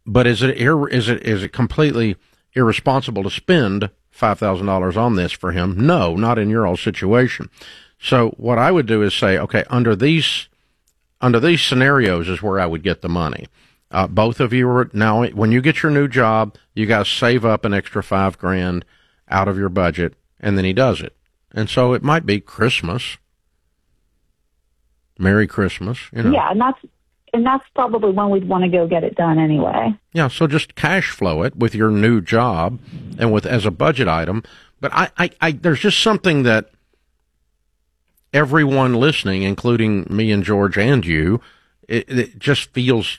But is it completely irresponsible to spend $5,000 on this for him? No, not in your old situation. So what I would do is say, okay, under these scenarios is where I would get the money. Both of you are now, when you get your new job, you got to save up an extra $5,000 out of your budget, and then he does it. And so it might be Christmas. Merry Christmas, you know. Yeah, and that's probably when we'd want to go get it done anyway. Yeah, so just cash flow it with your new job and with as a budget item. But I there's just something that everyone listening, including me and George and you, it just feels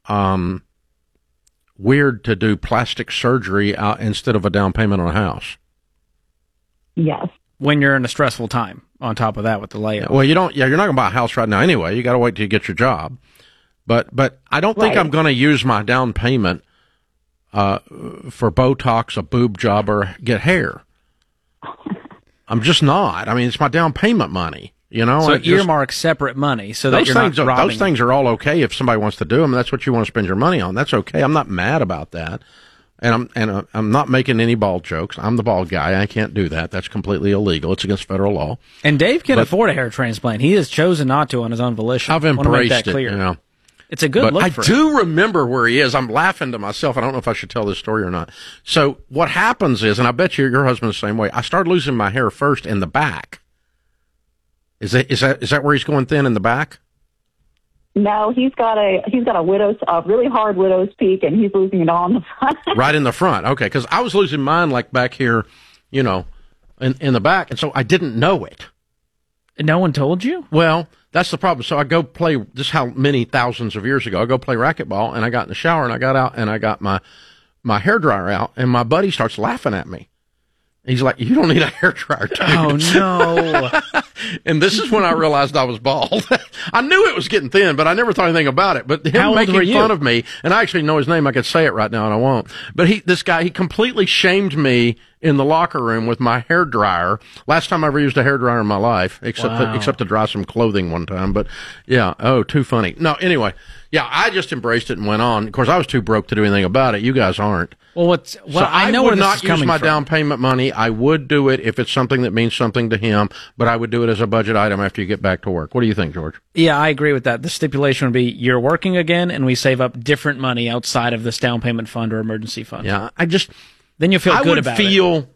weird to do plastic surgery instead of a down payment on a house. Yes. When you're in a stressful time, on top of that with the layoff. Well, you're not going to buy a house right now anyway. You got to wait till you get your job. But I don't think I'm going to use my down payment for Botox, a boob job, or get hair. I'm just not. I mean, it's my down payment money. You know, so earmark separate money so that you're not robbing. Those things are all okay if somebody wants to do them. That's what you want to spend your money on. That's okay. I'm not mad about that. And I'm not making any bald jokes. I'm the bald guy. I can't do that. That's completely illegal. It's against federal law. And Dave can afford a hair transplant. He has chosen not to on his own volition. I've embraced it. You know, it's a good look for him. I do remember where he is. I'm laughing to myself. I don't know if I should tell this story or not. So what happens is, and I bet your husband's the same way. I started losing my hair first in the back. Is that where he's going thin in the back? No, he's got a really hard widow's peak, and he's losing it all in the front. Right in the front. Okay, because I was losing mine like back here, you know, in the back, and so I didn't know it. And no one told you? Well, that's the problem. So I go play. This is how many thousands of years ago I go play racquetball, and I got in the shower, and I got out, and I got my hairdryer out, and my buddy starts laughing at me. He's like, "You don't need a hairdryer, dude." Oh, no. And this is when I realized I was bald. I knew it was getting thin, but I never thought anything about it. But him making fun of me, and I actually know his name. I could say it right now, and I won't. But this guy, he completely shamed me in the locker room with my hairdryer. Last time I ever used a hairdryer in my life, except to dry some clothing one time. But, yeah, too funny. No, anyway, yeah, I just embraced it and went on. Of course, I was too broke to do anything about it. You guys aren't. Well, I know would not use my down payment money. I would do it if it's something that means something to him, but I would do it as a budget item after you get back to work. What do you think, George? Yeah, I agree with that. The stipulation would be you're working again, and we save up different money outside of this down payment fund or emergency fund. Yeah, then you'll feel good about it. I would feel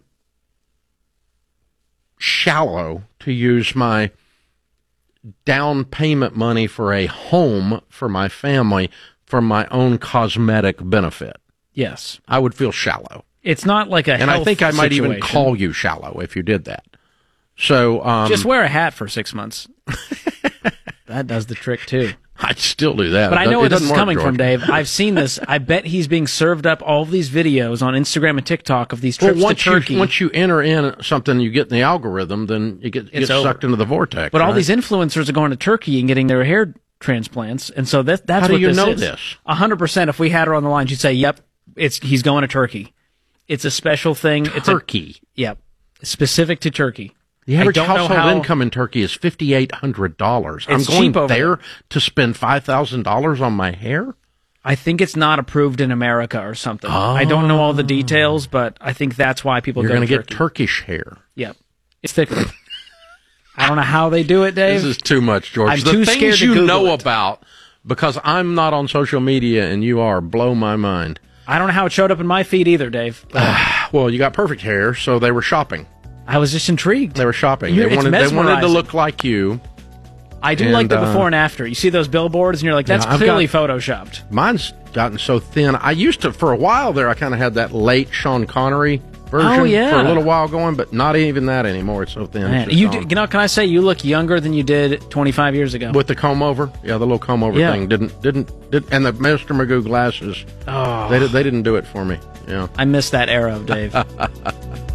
shallow to use my down payment money for a home for my family for my own cosmetic benefit. Yes. I would feel shallow. It's not like a health And I think I might situation. even call you shallow if you did that. So just wear a hat for 6 months. That does the trick, too. I'd still do that. But I know where this is coming from, Dave. I've seen this. I bet he's being served up all of these videos on Instagram and TikTok of these trips to Turkey. Once you enter in something you get in the algorithm, then you get sucked into the vortex. But all these influencers are going to Turkey and getting their hair transplants, and so that's How what do you this know is. this? 100%. If we had her on the line, she'd say, "Yep, he's going to Turkey. It's a special thing. Turkey. Yep, specific to Turkey." The average household income in Turkey is $5,800. I'm going there to spend $5,000 on my hair? I think it's not approved in America or something. I don't know all the details, but I think that's why people go to Turkey. You're going to get Turkish hair. Yep. It's thicker. I don't know how they do it, Dave. This is too much, George. I'm too scared to Google know it. about, because I'm not on social media and you are, blow my mind. I don't know how it showed up in my feed either, Dave. Well, you got perfect hair, so they were shopping. I was just intrigued. They were shopping. They wanted to look like you. I do like the before and after. You see those billboards, and you're like, that's clearly photoshopped. Mine's gotten so thin. I used to, for a while there, I kind of had that late Sean Connery version for a little while going, but not even that anymor. It's so thin. Man, can I say you look younger than you did 25 years ago? With the comb over? Yeah, the little comb over thing didn't, and the Mr. Magoo glasses. Oh. They didn't do it for me. Yeah. I miss that era of Dave.